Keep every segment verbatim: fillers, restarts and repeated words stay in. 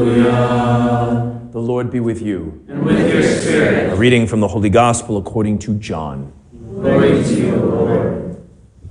Hallelujah. The Lord be with you. And with your spirit. A reading from the Holy Gospel according to John. Glory to you, Lord.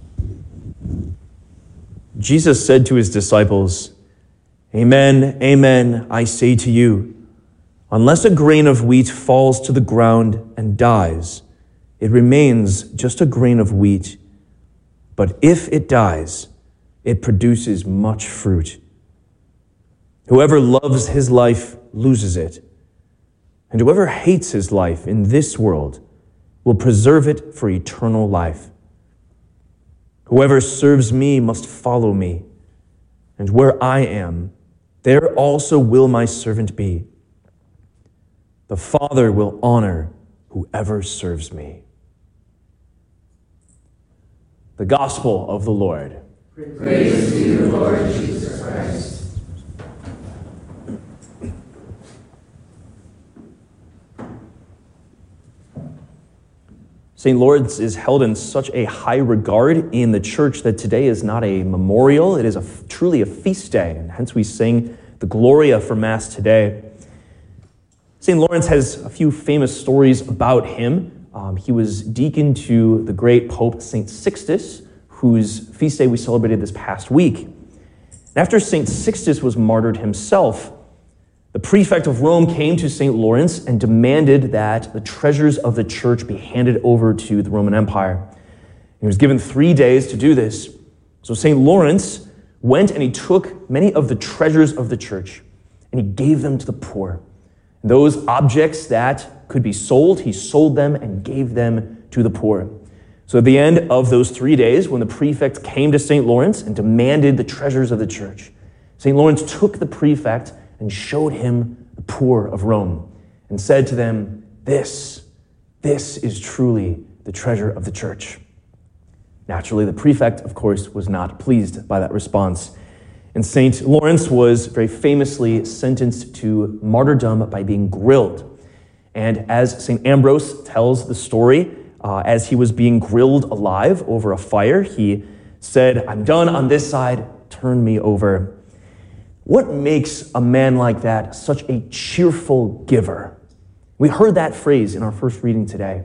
Jesus said to his disciples, Amen, amen, I say to you, unless a grain of wheat falls to the ground and dies, it remains just a grain of wheat. But if it dies, it produces much fruit. Whoever loves his life loses it, and whoever hates his life in this world will preserve it for eternal life. Whoever serves me must follow me, and where I am, there also will my servant be. The Father will honor whoever serves me. The Gospel of the Lord. Praise to you, Lord Jesus Christ. Saint Lawrence is held in such a high regard in the church that today is not a memorial, it is a, truly a feast day, and hence we sing the Gloria for Mass today. Saint Lawrence has a few famous stories about him. Um, he was deacon to the great Pope Saint Sixtus, whose feast day we celebrated this past week. After Saint Sixtus was martyred himself, the prefect of Rome came to Saint Lawrence and demanded that the treasures of the church be handed over to the Roman Empire. He was given three days to do this. So Saint Lawrence went and he took many of the treasures of the church and he gave them to the poor. And those objects that could be sold, he sold them and gave them to the poor. So at the end of those three days, when the prefect came to Saint Lawrence and demanded the treasures of the church, Saint Lawrence took the prefect and showed him the poor of Rome and said to them, this, this is truly the treasure of the church. Naturally, the prefect, of course, was not pleased by that response. And Saint Lawrence was very famously sentenced to martyrdom by being grilled. And as Saint Ambrose tells the story, uh, as he was being grilled alive over a fire, he said, I'm done on this side, turn me over. What makes a man like that such a cheerful giver? We heard that phrase in our first reading today,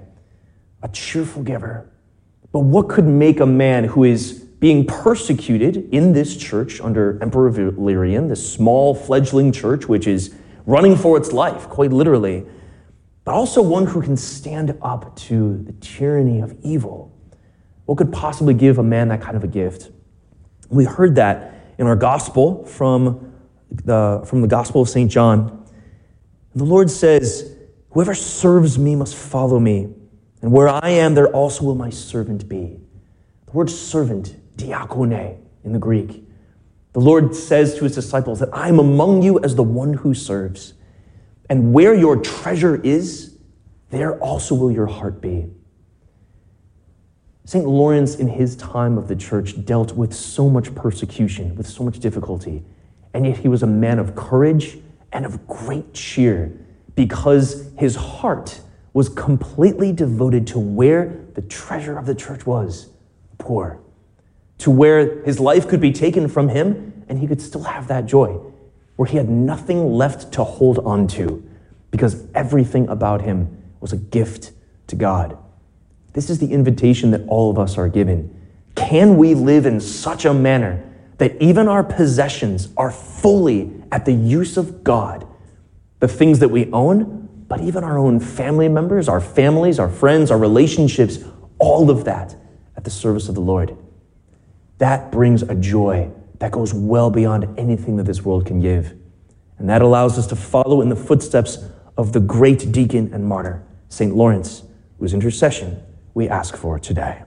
a cheerful giver. But what could make a man who is being persecuted in this church under Emperor Valerian, this small fledgling church which is running for its life, quite literally, but also one who can stand up to the tyranny of evil? What could possibly give a man that kind of a gift? We heard that in our gospel from the, from the Gospel of Saint John. The Lord says, whoever serves me must follow me, and where I am, there also will my servant be. The word servant, diakone in the Greek. The Lord says to his disciples that I am among you as the one who serves. And where your treasure is, there also will your heart be. Saint Lawrence, in his time of the church, dealt with so much persecution, with so much difficulty, and yet he was a man of courage and of great cheer because his heart was completely devoted to where the treasure of the church was, poor, to where his life could be taken from him and he could still have that joy, where he had nothing left to hold on to because everything about him was a gift to God. This is the invitation that all of us are given. Can we live in such a manner that even our possessions are fully at the use of God? The things that we own, but even our own family members, our families, our friends, our relationships, all of that at the service of the Lord. That brings a joy that goes well beyond anything that this world can give. And that allows us to follow in the footsteps of the great deacon and martyr, Saint Lawrence, whose intercession we ask for today.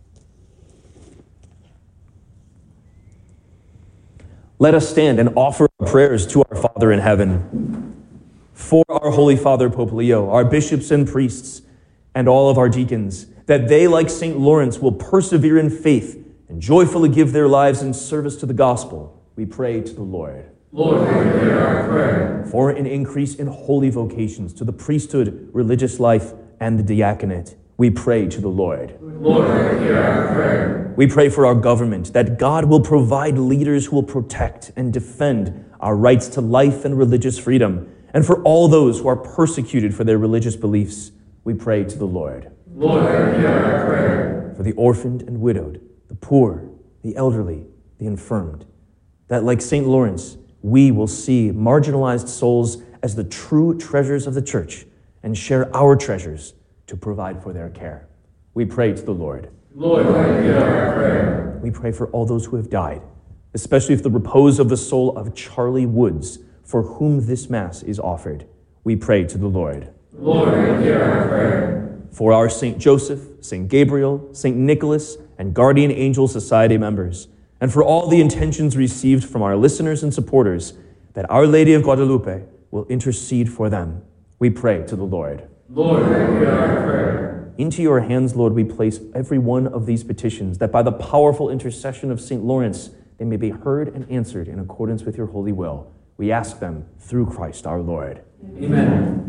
Let us stand and offer prayers to our Father in heaven. For our Holy Father, Pope Leo, our bishops and priests, and all of our deacons, that they, like Saint Lawrence, will persevere in faith and joyfully give their lives in service to the gospel, we pray to the Lord. Lord, hear our prayer. For an increase in holy vocations to the priesthood, religious life, and the diaconate, we pray to the Lord. Lord, hear our prayer. We pray for our government, that God will provide leaders who will protect and defend our rights to life and religious freedom, and for all those who are persecuted for their religious beliefs, we pray to the Lord. Lord, hear our prayer. For the orphaned and widowed, the poor, the elderly, the infirmed, that like Saint Lawrence, we will see marginalized souls as the true treasures of the church and share our treasures to provide for their care. We pray to the Lord. Lord, hear our prayer. We pray for all those who have died, especially for the repose of the soul of Charlie Woods, for whom this Mass is offered. We pray to the Lord. Lord, hear our prayer. For our Saint Joseph, Saint Gabriel, Saint Nicholas, and Guardian Angel Society members, and for all the intentions received from our listeners and supporters, that Our Lady of Guadalupe will intercede for them. We pray to the Lord. Lord, hear our prayer. Into your hands, Lord, we place every one of these petitions, that by the powerful intercession of Saint Lawrence, they may be heard and answered in accordance with your holy will. We ask them through Christ our Lord. Amen.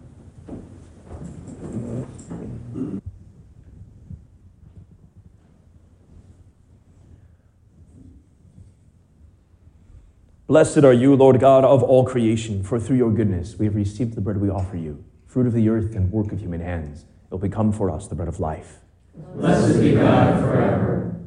Blessed are you, Lord God of all creation, for through your goodness we have received the bread we offer you, fruit of the earth and work of human hands. It will become for us the bread of life. Blessed be God forever.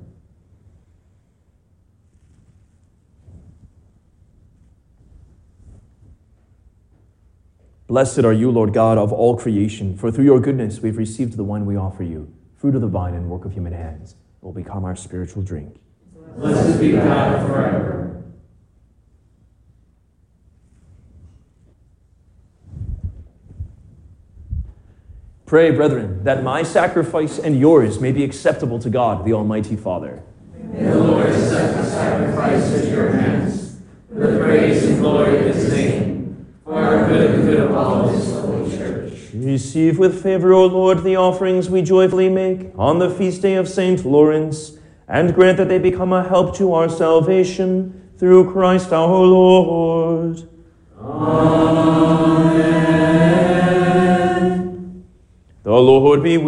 Blessed are you, Lord God of all creation, for through your goodness we have received the wine we offer you, fruit of the vine and work of human hands. It will become our spiritual drink. Blessed be God forever. Pray, brethren, that my sacrifice and yours may be acceptable to God, the Almighty Father. May the Lord accept the sacrifice at your hands, for the praise and glory of his name, for our good and good of all his holy church. Receive with favor, O Lord, the offerings we joyfully make on the feast day of Saint Lawrence, and grant that they become a help to our salvation through Christ our Lord. Amen. The Lord be with you.